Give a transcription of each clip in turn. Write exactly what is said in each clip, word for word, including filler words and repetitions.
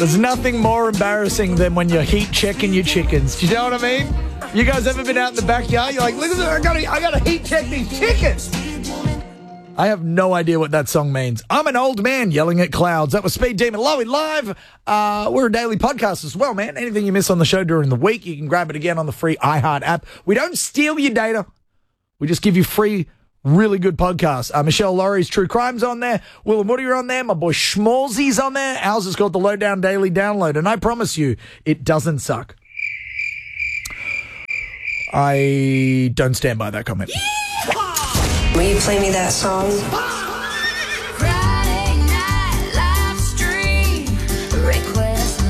There's nothing more embarrassing than when you're heat checking your chickens. Do you know what I mean? You guys ever been out in the backyard? You're like, look at this, I gotta, I gotta heat check these chickens. I have no idea what that song means. I'm an old man yelling at clouds. That was Speed Demon Lowy live. Uh, we're a daily podcast as well, man. Anything you miss on the show during the week, you can grab it again on the free iHeart app. We don't steal your data. We just give you free, really good podcasts. Uh, Michelle Laurie's True Crime's on there. Will and Woody are on there. My boy Schmalzy's on there. Ours is called the Lowdown Daily Download. And I promise you, it doesn't suck. I don't stand by that comment. Will you play me that song? Friday night live stream, request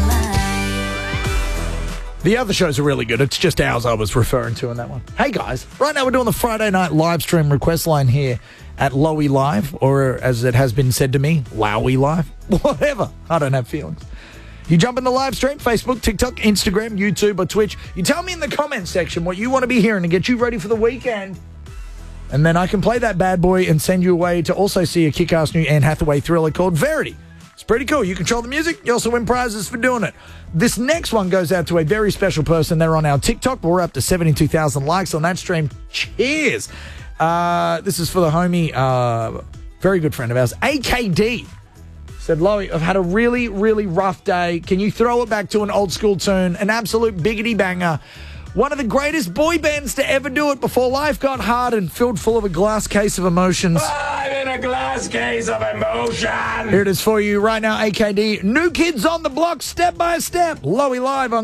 line. The other shows are really good. It's just ours I was referring to in that one. Hey, guys. Right now we're doing the Friday night live stream request line here at Lowy Live, or as it has been said to me, Lowy Live. Whatever. I don't have feelings. You jump in the live stream, Facebook, TikTok, Instagram, YouTube, or Twitch. You tell me in the comments section what you want to be hearing to get you ready for the weekend. And then I can play that bad boy and send you away to also see a kick-ass new Anne Hathaway thriller called Verity. It's pretty cool. You control the music. You also win prizes for doing it. This next one goes out to a very special person. They're on our TikTok. We're up to seventy-two thousand likes on that stream. Cheers. Uh, this is for the homie, uh, very good friend of ours, A K D. Said, Lowy, I've had a really, really rough day. Can you throw it back to an old school tune? An absolute biggity banger. One of the greatest boy bands to ever do it before life got hard and filled full of a glass case of emotions. I'm in a glass case of emotion. Here it is for you right now, A K D. New Kids on the Block, Step by Step. Lowy Live on